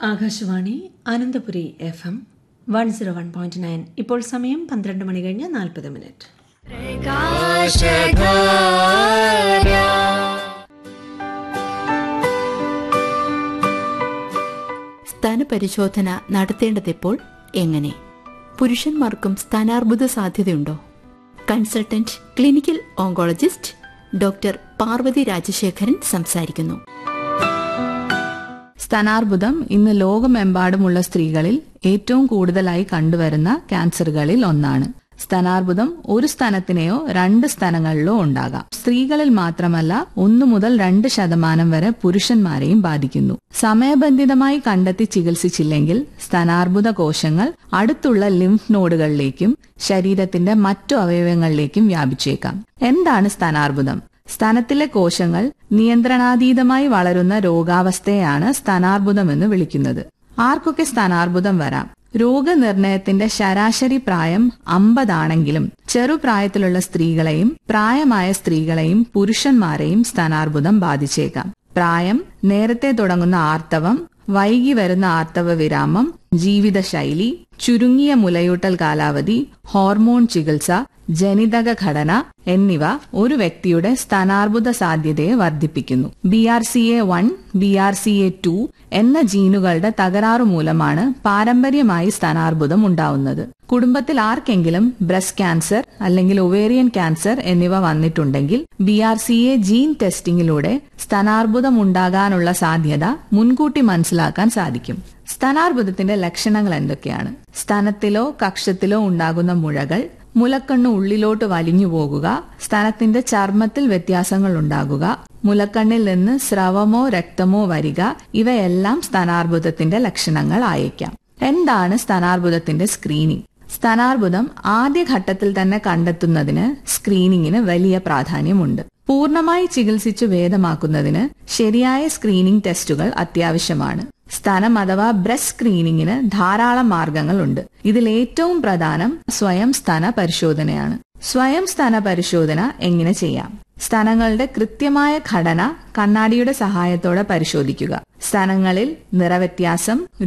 Akashvani Ananthapuri FM 101.9. ഇപ്പോൾ സമയം 12 മണി കഴിഞ്ഞ് 40 മിനിറ്റ്. സ്ഥാനപരിശോധന നടത്തേണ്ടതെപ്പോൾ, എങ്ങനെ? പുരുഷന്മാർക്കും സ്ഥാനാർബുദ സാധ്യതയുണ്ടോ? Consultant clinical oncologist doctor Parvathi Rajasekharan സംസാരിക്കുന്നു. സ്ഥാനാർബുദം ഇന്ന് ലോകമെമ്പാടുമുള്ള സ്ത്രീകളിൽ ഏറ്റവും കൂടുതലായി കണ്ടുവരുന്ന ക്യാൻസറുകളിൽ ഒന്നാണ്. സ്ഥാനാർബുദം ഒരു സ്തനത്തിനെയോ 2 സ്തനങ്ങളിലോ ഉണ്ടാകാം. സ്ത്രീകളിൽ മാത്രമല്ല 1 മുതൽ 2% വരെ പുരുഷന്മാരെയും ബാധിക്കുന്നു. സമയബന്ധിതമായി കണ്ടെത്തി ചികിത്സിച്ചില്ലെങ്കിൽ സ്ഥാനാർബുദ കോശങ്ങൾ അടുത്തുള്ള ലിംഫ് നോഡുകളിലേക്കും ശരീരത്തിന്റെ മറ്റു അവയവങ്ങളിലേക്കും വ്യാപിച്ചേക്കാം. എന്താണ് സ്ഥാനാർബുദം? സ്തനത്തിലെ കോശങ്ങൾ നിയന്ത്രണാതീതമായി വളരുന്ന രോഗാവസ്ഥയാണ് സ്ഥാനാർബുദമെന്ന് വിളിക്കുന്നത്. ആർക്കൊക്കെ സ്ഥാനാർബുദം വരാം? രോഗനിർണയത്തിന്റെ ശരാശരി പ്രായം 50 ആണെങ്കിലും ചെറുപ്രായത്തിലുള്ള സ്ത്രീകളെയും പ്രായമായ സ്ത്രീകളെയും പുരുഷന്മാരെയും സ്ഥാനാർബുദം ബാധിച്ചേക്കാം. പ്രായം, നേരത്തെ തുടങ്ങുന്ന ആർത്തവം, വൈകി വരുന്ന ആർത്തവ വിരാമം, ജീവിതശൈലി, ചുരുങ്ങിയ മുലയൂട്ടൽ കാലാവധി, ഹോർമോൺ ചികിത്സ, ജനിതക ഘടന എന്നിവ ഒരു വ്യക്തിയുടെ സ്ഥാനാർബുദ സാധ്യതയെ വർദ്ധിപ്പിക്കുന്നു. BRCA1, BRCA2 എന്ന ജീനുകളുടെ തകരാറു മൂലമാണ് പാരമ്പര്യമായി സ്ഥാനാർബുദം ഉണ്ടാവുന്നത്. കുടുംബത്തിൽ ആർക്കെങ്കിലും ബ്രസ്റ്റ് ക്യാൻസർ അല്ലെങ്കിൽ ഒവേറിയൻ ക്യാൻസർ എന്നിവ വന്നിട്ടുണ്ടെങ്കിൽ BRCA ജീൻ ടെസ്റ്റിംഗിലൂടെ സ്ഥാനാർബുദം ഉണ്ടാകാനുള്ള സാധ്യത മുൻകൂട്ടി മനസ്സിലാക്കാൻ സാധിക്കും. സ്ഥാനാർബുദത്തിന്റെ ലക്ഷണങ്ങൾ എന്തൊക്കെയാണ്? സ്തനത്തിലോ കക്ഷത്തിലോ ഉണ്ടാകുന്ന മുഴകൾ, മുലക്കണ്ണ് ഉള്ളിലോട്ട് വലിഞ്ഞു പോകുക, സ്തനത്തിന്റെ ചർമ്മത്തിൽ വ്യത്യാസങ്ങൾ ഉണ്ടാകുക, മുലക്കണ്ണിൽ നിന്ന് സ്രവമോ രക്തമോ വരിക, ഇവയെല്ലാം സ്ഥാനാർബുദത്തിന്റെ ലക്ഷണങ്ങൾ ആയേക്കാം. എന്താണ് സ്ഥാനാർബുദത്തിന്റെ സ്ക്രീനിംഗ്? സ്ഥാനാർബുദം ആദ്യഘട്ടത്തിൽ തന്നെ കണ്ടെത്തുന്നതിന് സ്ക്രീനിങ്ങിന് വലിയ പ്രാധാന്യമുണ്ട്. പൂർണ്ണമായി ചികിത്സിച്ചു ഭേദമാക്കുന്നതിന് ശരിയായ സ്ക്രീനിംഗ് ടെസ്റ്റുകൾ അത്യാവശ്യമാണ്. സ്തനം അഥവാ ബ്രസ്റ്റ് സ്ക്രീനിങ്ങിന് ധാരാളം മാർഗങ്ങളുണ്ട്. ഇതിൽ ഏറ്റവും പ്രധാനം സ്വയം സ്തന പരിശോധനയാണ്. സ്വയം സ്തന പരിശോധന എങ്ങനെ ചെയ്യാം? സ്തനങ്ങളുടെ കൃത്യമായ ഘടന കണ്ണാടിയുടെ സഹായത്തോടെ പരിശോധിക്കുക. സ്തനങ്ങളിൽ നിറവ്യത്യാസം,